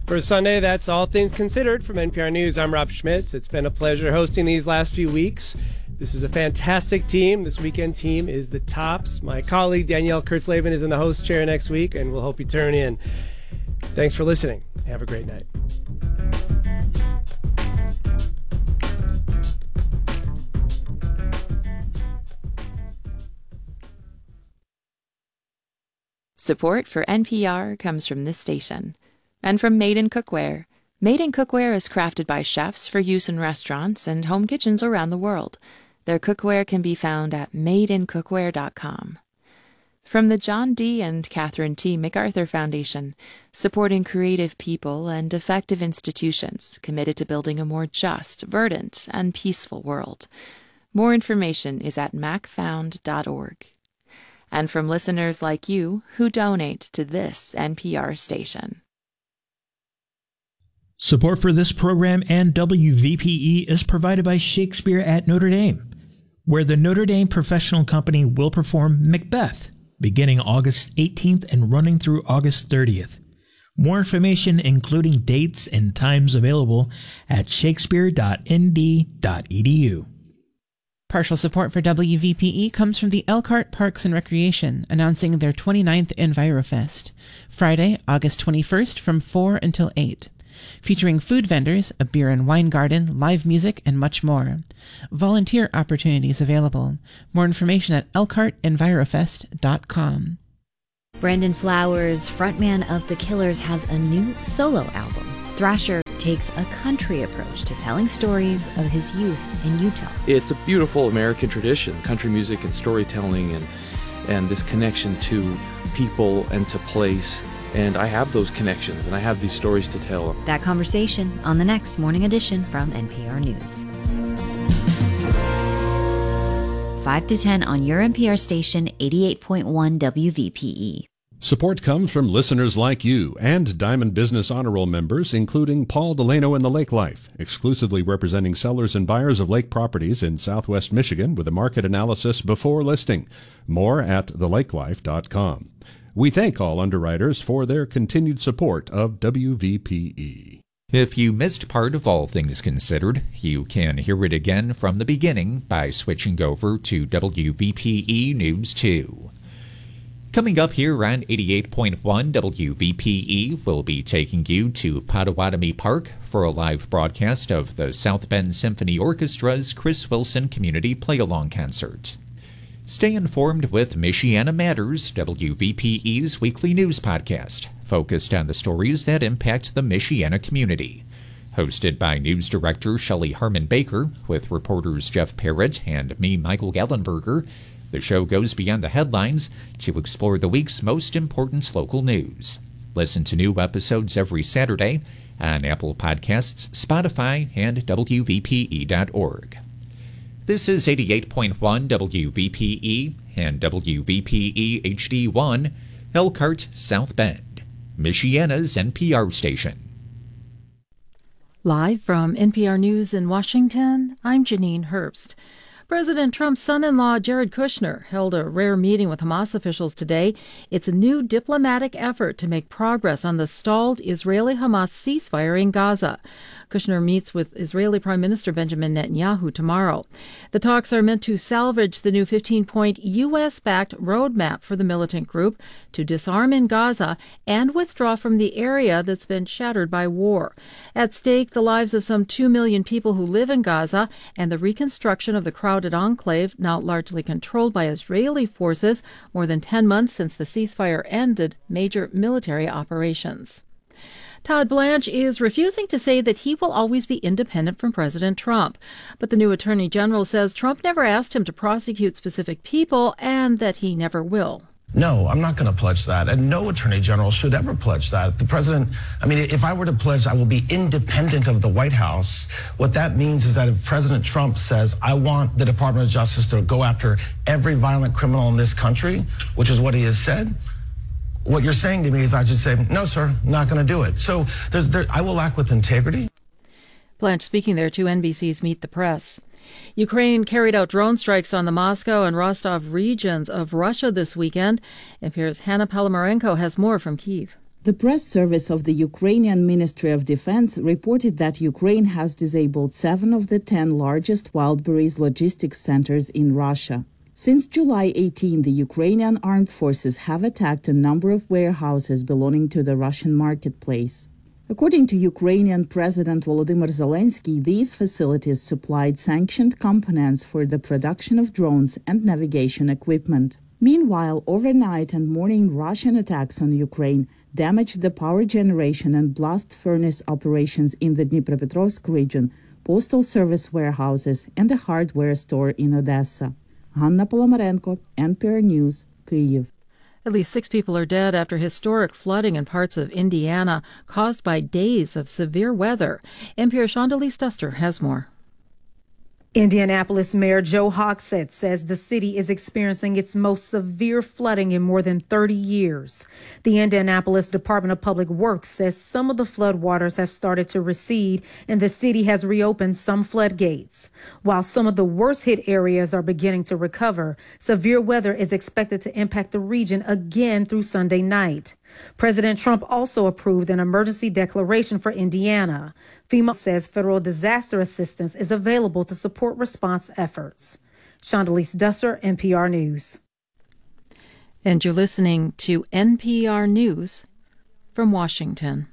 For Sunday, that's All Things Considered from NPR News. I'm Rob Schmitz. It's been a pleasure hosting these last few weeks. This is a fantastic team. This weekend team is the tops. My colleague Danielle Kurtzleben is in the host chair next week, and we'll hope you turn in. Thanks for listening. Have a great night. Support for NPR comes from this station and from Made in Cookware. Made in Cookware is crafted by chefs for use in restaurants and home kitchens around the world. Their cookware can be found at madeincookware.com. From the John D. and Catherine T. MacArthur Foundation, supporting creative people and effective institutions committed to building a more just, verdant, and peaceful world. More information is at macfound.org. And from listeners like you who donate to this NPR station. Support for this program and WVPE is provided by Shakespeare at Notre Dame, where the Notre Dame Professional Company will perform Macbeth, beginning August 18th and running through August 30th. More information, including dates and times available, at shakespeare.nd.edu. Partial support for WVPE comes from the Elkhart Parks and Recreation, announcing their 29th EnviroFest, Friday, August 21st from 4 until 8. Featuring food vendors, a beer and wine garden, live music, and much more. Volunteer opportunities available. More information at elkhartenvirofest.com. Brandon Flowers, frontman of The Killers, has a new solo album. Thrasher takes a country approach to telling stories of his youth in Utah. It's a beautiful American tradition, country music and storytelling and this connection to people and to place. And I have those connections, and I have these stories to tell. That conversation on the next Morning Edition from NPR News. 5 to 10 on your NPR station, 88.1 WVPE. Support comes from listeners like you and Diamond Business Honor Roll members, including Paul Delano and the Lake Life, exclusively representing sellers and buyers of lake properties in Southwest Michigan with a market analysis before listing. More at thelakelife.com. We thank all underwriters for their continued support of WVPE. If you missed part of All Things Considered, you can hear it again from the beginning by switching over to WVPE News 2. Coming up here on 88.1 WVPE, we'll be taking you to Potawatomi Park for a live broadcast of the South Bend Symphony Orchestra's Chris Wilson Community Play-Along Concert. Stay informed with Michiana Matters, WVPE's weekly news podcast, focused on the stories that impact the Michiana community. Hosted by News Director Shelley Harmon Baker, with reporters Jeff Parrott and me, Michael Gallenberger, the show goes beyond the headlines to explore the week's most important local news. Listen to new episodes every Saturday on Apple Podcasts, Spotify, and WVPE.org. This is 88.1 WVPE and WVPE HD1, Elkhart, South Bend, Michiana's NPR station. Live from NPR News in Washington, I'm Janine Herbst. President Trump's son-in-law, Jared Kushner, held a rare meeting with Hamas officials today. It's a new diplomatic effort to make progress on the stalled Israeli-Hamas ceasefire in Gaza. Kushner meets with Israeli Prime Minister Benjamin Netanyahu tomorrow. The talks are meant to salvage the new 15-point U.S.-backed roadmap for the militant group to disarm in Gaza and withdraw from the area that's been shattered by war. At stake, the lives of some 2 million people who live in Gaza and the reconstruction of the crowded enclave, now largely controlled by Israeli forces, more than 10 months since the ceasefire ended major military operations. Todd Blanche is refusing to say that he will always be independent from President Trump. But the new Attorney General says Trump never asked him to prosecute specific people and that he never will. No, I'm not going to pledge that. And no attorney general should ever pledge that. The president, if I were to pledge I will be independent of the White House, what that means is that if President Trump says, I want the Department of Justice to go after every violent criminal in this country, which is what he has said, what you're saying to me is I should say, no, sir, not going to do it. So I will act with integrity. Blanche speaking there to NBC's Meet the Press. Ukraine carried out drone strikes on the Moscow and Rostov regions of Russia this weekend. NPR's Hannah Palomarenko has more from Kyiv. The press service of the Ukrainian Ministry of Defense reported that Ukraine has disabled 7 of the 10 largest Wildberries logistics centers in Russia. Since July 18, the Ukrainian armed forces have attacked a number of warehouses belonging to the Russian marketplace. According to Ukrainian President Volodymyr Zelensky, these facilities supplied sanctioned components for the production of drones and navigation equipment. Meanwhile, overnight and morning Russian attacks on Ukraine damaged the power generation and blast furnace operations in the Dnipropetrovsk region, postal service warehouses, and a hardware store in Odessa. Hanna Polomarenko, NPR News, Kyiv. At least 6 people are dead after historic flooding in parts of Indiana caused by days of severe weather. NPR's Shondelise Duster has more. Indianapolis Mayor Joe Hogsett says the city is experiencing its most severe flooding in more than 30 years. The Indianapolis Department of Public Works says some of the floodwaters have started to recede and the city has reopened some floodgates. While some of the worst hit areas are beginning to recover, severe weather is expected to impact the region again through Sunday night. President Trump also approved an emergency declaration for Indiana. FEMA says federal disaster assistance is available to support response efforts. Shondelise Duster, NPR News. And you're listening to NPR News from Washington.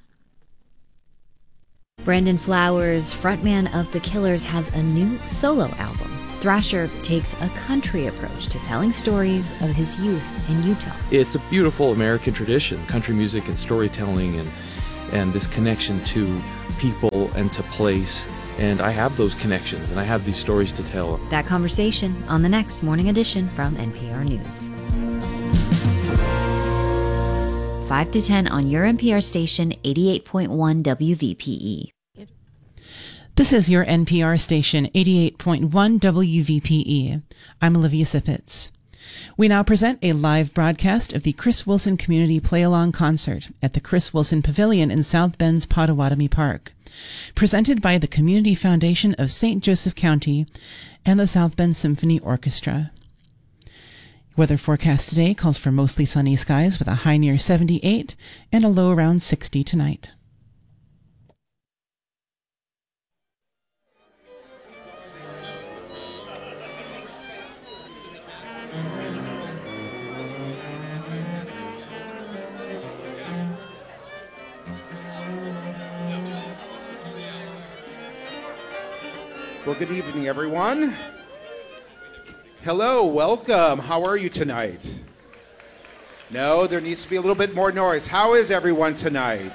Brandon Flowers, frontman of The Killers, has a new solo album. Thrasher takes a country approach to telling stories of his youth in Utah. It's a beautiful American tradition, country music and storytelling and this connection to people and to place. And I have those connections and I have these stories to tell. That conversation on the next Morning Edition from NPR News. 5 to 10 on your NPR station, 88.1 WVPE. This is your NPR station, 88.1 WVPE. I'm Olivia Sipitz. We now present a live broadcast of the Chris Wilson Community Play-Along Concert at the Chris Wilson Pavilion in South Bend's Potawatomi Park, presented by the Community Foundation of St. Joseph County and the South Bend Symphony Orchestra. Weather forecast today calls for mostly sunny skies with a high near 78 and a low around 60 tonight. Well, good evening, everyone. Hello, welcome. How are you tonight? No, there needs to be a little bit more noise. How is everyone tonight?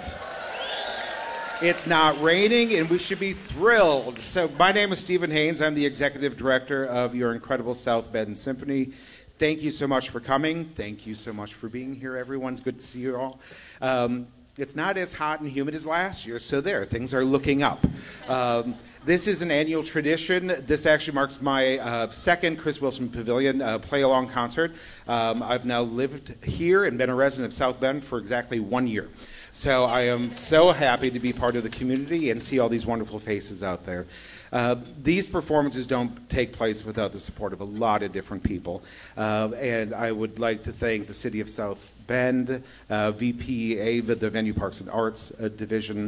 It's not raining, and we should be thrilled. So my name is Stephen Haynes. I'm the executive director of your incredible South Bend Symphony. Thank you so much for coming. Thank you so much for being here, everyone. It's good to see you all. It's not as hot and humid as last year, so things are looking up. This is an annual tradition. This actually marks my second Chris Wilson Pavilion play-along concert. I've now lived here and been a resident of South Bend for exactly 1 year. So I am so happy to be part of the community and see all these wonderful faces out there. These performances don't take place without the support of a lot of different people. And I would like to thank the City of South Bend, VPA, the Venue Parks and Arts Division,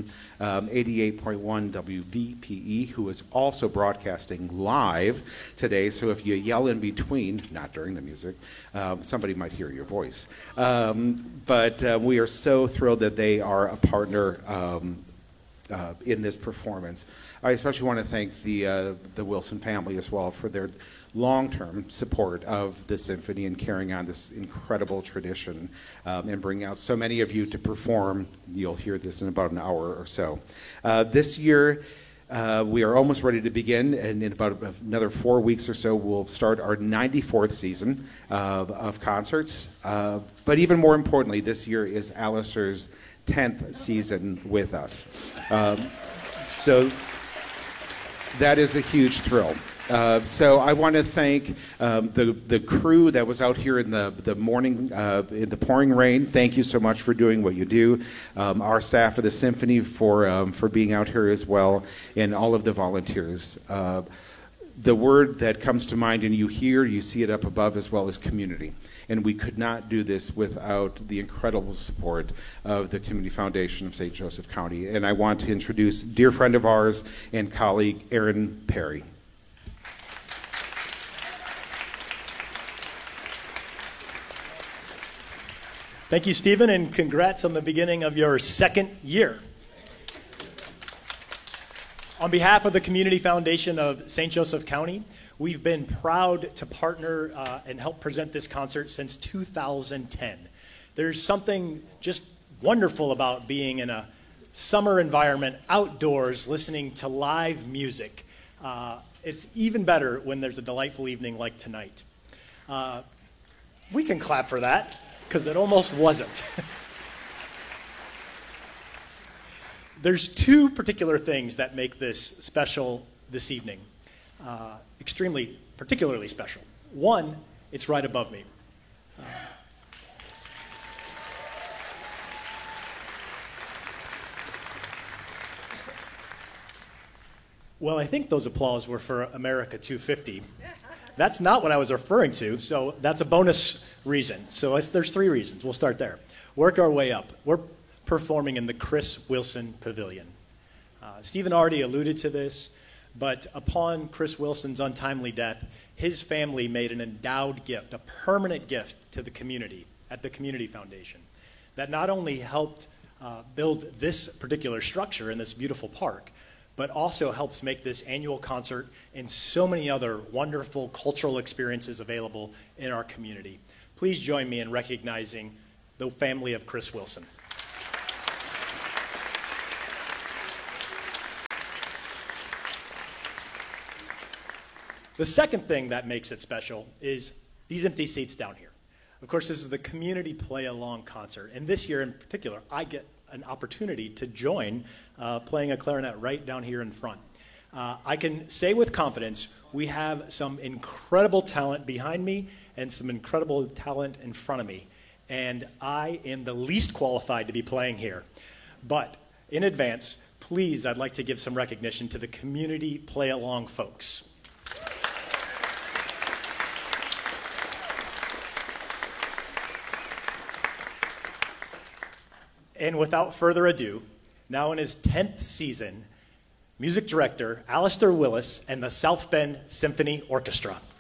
88.1 WVPE, who is also broadcasting live today. So if you yell in between, not during the music, somebody might hear your voice. But we are so thrilled that they are a partner in this performance. I especially want to thank the Wilson family as well for their long-term support of the symphony and carrying on this incredible tradition and bringing out so many of you to perform. You'll hear this in about an hour or so. This year, we are almost ready to begin, and in about another 4 weeks or so, we'll start our 94th season of concerts. But even more importantly, this year is Alistair's 10th season with us. So that is a huge thrill. So I want to thank the crew that was out here in the morning in the pouring rain. Thank you so much for doing what you do. Our staff of the symphony for being out here as well, and all of the volunteers. the word that comes to mind, and you see it up above as well, as community. And we could not do this without the incredible support of the Community Foundation of St. Joseph County. And I want to introduce a dear friend of ours and colleague, Aaron Perry. Thank you, Stephen, and congrats on the beginning of your second year. On behalf of the Community Foundation of St. Joseph County, we've been proud to partner and help present this concert since 2010. There's something just wonderful about being in a summer environment, outdoors, listening to live music. It's even better when there's a delightful evening like tonight. We can clap for that, because it almost wasn't. There's two particular things that make this special this evening, particularly special. One, it's right above me. Well, I think those applause were for America 250. That's not what I was referring to, so that's a bonus reason. So there's three reasons. We'll start there. Work our way up. We're performing in the Chris Wilson Pavilion. Stephen already alluded to this, but upon Chris Wilson's untimely death, his family made an endowed gift, a permanent gift to the community at the Community Foundation that not only helped build this particular structure in this beautiful park, but also helps make this annual concert and so many other wonderful cultural experiences available in our community. Please join me in recognizing the family of Chris Wilson. The second thing that makes it special is these empty seats down here. Of course, this is the Community Play Along concert, and this year in particular, I get an opportunity to join playing a clarinet right down here in front. I can say with confidence, we have some incredible talent behind me and some incredible talent in front of me, and I am the least qualified to be playing here. But in advance, please, I'd like to give some recognition to the Community Play Along folks. And without further ado, now in his 10th season, music director Alistair Willis and the South Bend Symphony Orchestra.